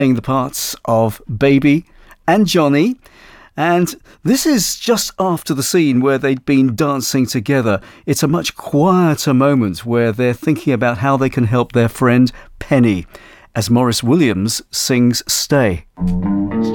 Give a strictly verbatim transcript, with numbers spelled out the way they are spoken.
playing the parts of Baby and Johnny. And this is just after the scene where they'd been dancing together. It's a much quieter moment where they're thinking about how they can help their friend Penny, as Maurice Williams sings Stay.